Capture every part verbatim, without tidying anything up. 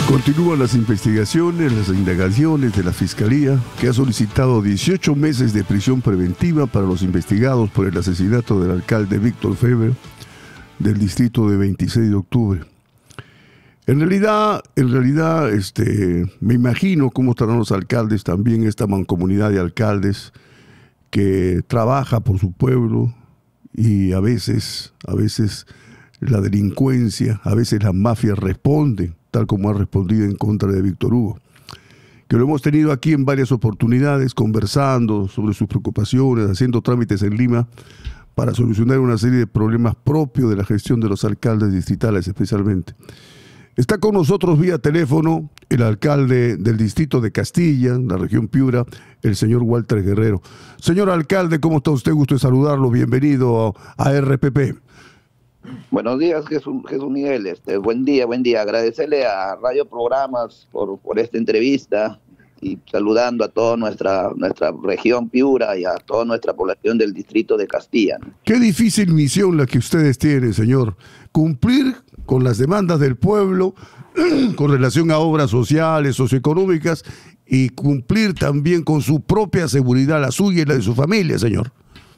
Continúan las investigaciones, las indagaciones de la Fiscalía, que ha solicitado dieciocho meses de prisión preventiva para los investigados por el asesinato del alcalde Víctor Febre del distrito de veintiséis de octubre. En realidad, en realidad, este, me imagino cómo estarán los alcaldes, también esta mancomunidad de alcaldes que trabaja por su pueblo y a veces, a veces la delincuencia, a veces las mafias responden, tal como ha respondido en contra de Víctor Hugo, que lo hemos tenido aquí en varias oportunidades, conversando sobre sus preocupaciones, haciendo trámites en Lima para solucionar una serie de problemas propios de la gestión de los alcaldes distritales especialmente. Está con nosotros vía teléfono el alcalde del distrito de Castilla, la región Piura, el señor Walter Guerrero. Señor alcalde, ¿cómo está usted? Gusto de saludarlo. Bienvenido a, a R P P. Buenos días, Jesús, Jesús Miguel. Este, buen día, buen día. Agradecerle a Radio Programas por, por esta entrevista y saludando a toda nuestra, nuestra región Piura y a toda nuestra población del distrito de Castilla, ¿no? Qué difícil misión la que ustedes tienen, señor. Cumplir con las demandas del pueblo con relación a obras sociales, socioeconómicas y cumplir también con su propia seguridad, la suya y la de su familia, señor.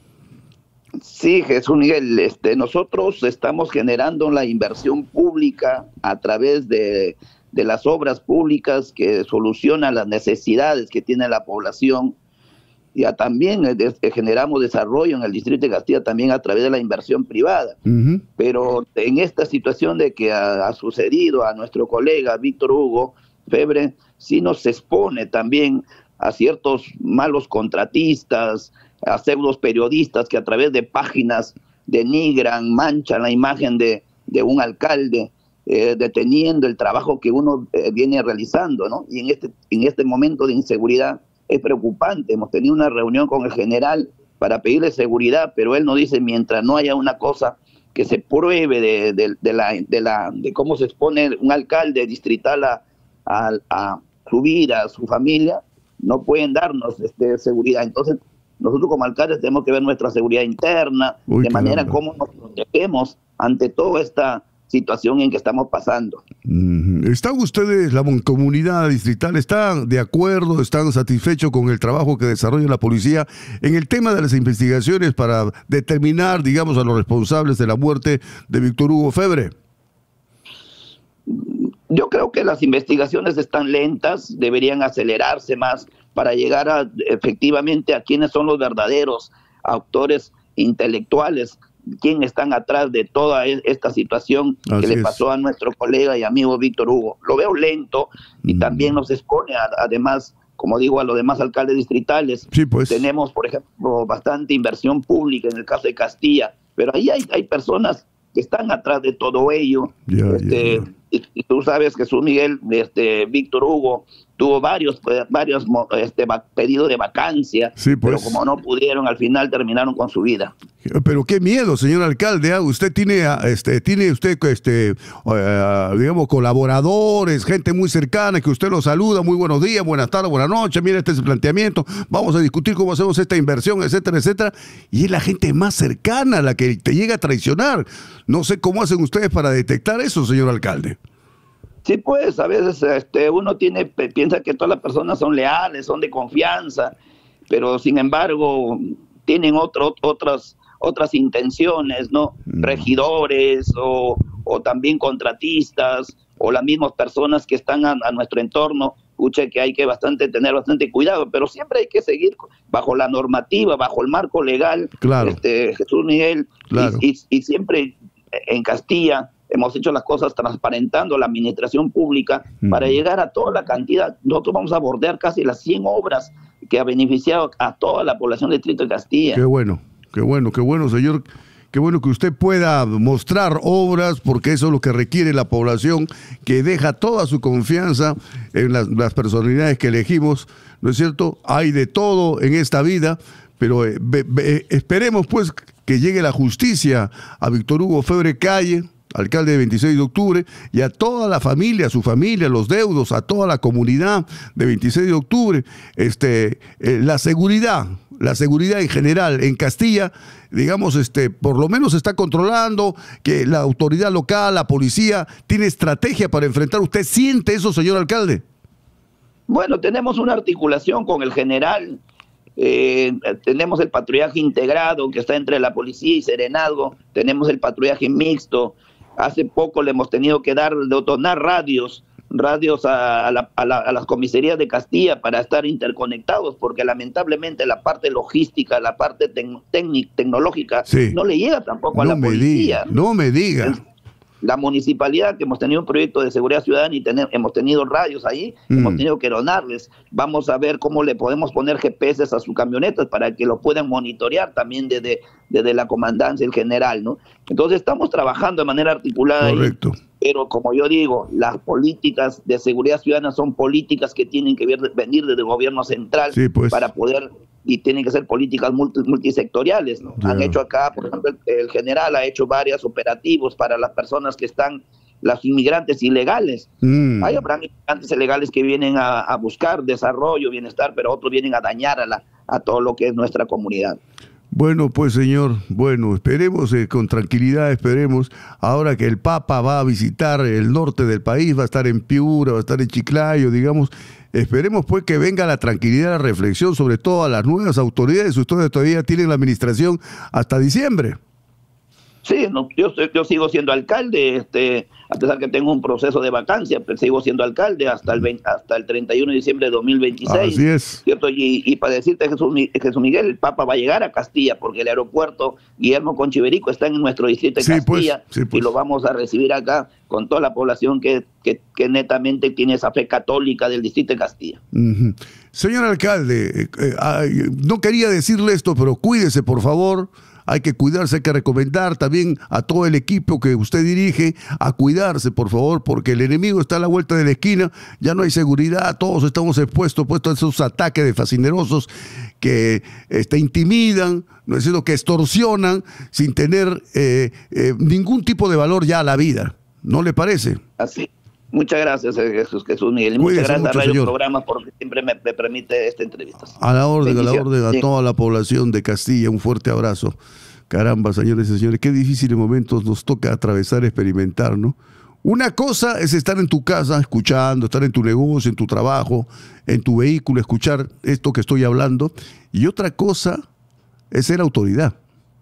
Sí, Jesús Miguel, este, nosotros estamos generando la inversión pública a través de, de las obras públicas que solucionan las necesidades que tiene la población. Ya también de, generamos desarrollo en el distrito de Castilla también a través de la inversión privada. Uh-huh. Pero en esta situación de que ha, ha sucedido a nuestro colega Víctor Hugo Febre, sí nos expone también a ciertos malos contratistas, a pseudos periodistas que a través de páginas denigran, manchan la imagen de, de un alcalde, eh, deteniendo el trabajo que uno eh, viene realizando, ¿no? Y en este, en este momento de inseguridad es preocupante. Hemos tenido una reunión con el general para pedirle seguridad, pero él nos dice, mientras no haya una cosa que se pruebe de, de, de, la, de, la, de cómo se expone un alcalde distrital a, a, a su vida, a su familia, no pueden darnos este, seguridad. Entonces, nosotros como alcaldes tenemos que ver nuestra seguridad interna, Uy, de manera como nos protegemos ante toda esta situación en que estamos pasando. ¿Están ustedes, la comunidad distrital, están de acuerdo, están satisfechos con el trabajo que desarrolla la policía en el tema de las investigaciones para determinar, digamos, a los responsables de la muerte de Víctor Hugo Febre? Yo creo que las investigaciones están lentas, deberían acelerarse más para llegar a, efectivamente a quiénes son los verdaderos autores intelectuales, quién están atrás de toda esta situación Así que le pasó es. a nuestro colega y amigo Víctor Hugo. Lo veo lento y mm. también nos expone a, además, como digo, a los demás alcaldes distritales. Sí, pues. Tenemos, por ejemplo, bastante inversión pública en el caso de Castilla, pero ahí hay, hay personas que están atrás de todo ello. Yeah, este, yeah. Y, y tú sabes, Jesús Miguel, este, Víctor Hugo tuvo varios, varios este, pedidos de vacancia, sí, pues. pero como no pudieron, al final terminaron con su vida. Pero qué miedo, señor alcalde, ¿eh? Usted tiene, este, tiene usted, este, uh, digamos, colaboradores, gente muy cercana que usted los saluda, muy buenos días, buenas tardes, buenas noches, mira este es el planteamiento, vamos a discutir cómo hacemos esta inversión, etcétera, etcétera, y es la gente más cercana la que te llega a traicionar. No sé cómo hacen ustedes para detectar eso, señor alcalde. Sí, pues a veces este, uno tiene piensa que todas las personas son leales, son de confianza, pero sin embargo tienen otro, otras otras intenciones, ¿no? Mm. Regidores o, o también contratistas o las mismas personas que están a, a nuestro entorno. Escuche que hay que bastante tener bastante cuidado, pero siempre hay que seguir bajo la normativa, bajo el marco legal. Claro. Este, Jesús Miguel, claro. y, y, y siempre en Castilla hemos hecho las cosas transparentando la administración pública mm. para llegar a toda la cantidad. Nosotros vamos a bordear casi las cien obras que ha beneficiado a toda la población del distrito de Castilla. Qué bueno, qué bueno, qué bueno, señor. Qué bueno que usted pueda mostrar obras, porque eso es lo que requiere la población, que deja toda su confianza en las, las personalidades que elegimos, ¿no es cierto? Hay de todo en esta vida, pero eh, be, be, esperemos pues que llegue la justicia a Víctor Hugo Febre Calle, alcalde de veintiséis de octubre, y a toda la familia, a su familia, los deudos, a toda la comunidad de veintiséis de octubre, este, eh, la seguridad, la seguridad en general en Castilla, digamos, este, por lo menos se está controlando, que la autoridad local, la policía, tiene estrategia para enfrentar? ¿Usted siente eso, señor alcalde? Bueno, tenemos una articulación con el general, eh, tenemos el patrullaje integrado que está entre la policía y Serenazgo, tenemos el patrullaje mixto. Hace poco le hemos tenido que dar, donar radios, radios a, a, la, a, la, a las comisarías de Castilla para estar interconectados, porque lamentablemente la parte logística, la parte tec, tecnic, tecnológica, sí, no le llega tampoco no a la policía. Diga, no me diga. El, La municipalidad, que hemos tenido un proyecto de seguridad ciudadana y tener, hemos tenido radios ahí, mm. hemos tenido que donarles. Vamos a ver cómo le podemos poner G P S a sus camionetas para que lo puedan monitorear también desde, desde la comandancia, el general, ¿no? Entonces estamos trabajando de manera articulada. Correcto. Ahí, pero como yo digo, las políticas de seguridad ciudadana son políticas que tienen que venir desde el gobierno central, sí, pues, para poder, y tienen que ser políticas multi, multisectoriales, ¿no? Yeah. Han hecho acá, por ejemplo, el, el general ha hecho varios operativos para las personas que están, las inmigrantes ilegales. Mm. Hay habrán inmigrantes ilegales que vienen a, a buscar desarrollo, bienestar, pero otros vienen a dañar a, la, a todo lo que es nuestra comunidad. Bueno, pues señor, bueno, esperemos eh, con tranquilidad, esperemos, ahora que el Papa va a visitar el norte del país, va a estar en Piura, va a estar en Chiclayo, digamos, esperemos pues que venga la tranquilidad, la reflexión, sobre todo a las nuevas autoridades. Ustedes todavía tienen la administración hasta diciembre. Sí, no, yo, yo sigo siendo alcalde, este, a pesar que tengo un proceso de vacancia, pero sigo siendo alcalde hasta el veinte, hasta el treinta y uno de diciembre de dos mil veintiséis. Así es. ¿Cierto? Y, y para decirte, Jesús, Jesús Miguel, el Papa va a llegar a Castilla, porque el aeropuerto Guillermo Conchiverico está en nuestro distrito de sí, Castilla, pues, sí, pues. Y lo vamos a recibir acá con toda la población que, que, que netamente tiene esa fe católica del distrito de Castilla. Uh-huh. Señor alcalde, eh, eh, no quería decirle esto, pero cuídese, por favor. Hay que cuidarse, hay que recomendar también a todo el equipo que usted dirige a cuidarse, por favor, porque el enemigo está a la vuelta de la esquina, ya no hay seguridad, todos estamos expuestos, puestos a esos ataques de fascinerosos que este, intimidan, no es decir, que extorsionan sin tener eh, eh, ningún tipo de valor ya a la vida. ¿No le parece? Así. Muchas gracias, Jesús, Jesús Miguel. Muchas gracias mucho, a Radio Programa porque siempre me, me permite esta entrevista. A la orden, a la orden, a sí. toda la población de Castilla, un fuerte abrazo. Caramba, señores y señores, qué difíciles momentos nos toca atravesar, experimentar, ¿no? Una cosa es estar en tu casa escuchando, estar en tu negocio, en tu trabajo, en tu vehículo, escuchar esto que estoy hablando. Y otra cosa es ser autoridad.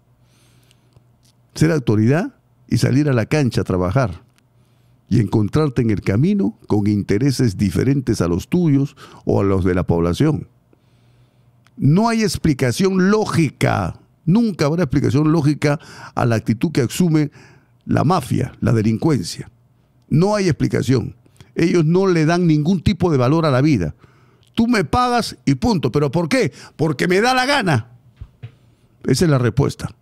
Ser autoridad y salir a la cancha a trabajar. Y encontrarte en el camino con intereses diferentes a los tuyos o a los de la población. No hay explicación lógica, nunca habrá explicación lógica a la actitud que asume la mafia, la delincuencia. No hay explicación. Ellos no le dan ningún tipo de valor a la vida. Tú me pagas y punto. ¿Pero por qué? Porque me da la gana. Esa es la respuesta.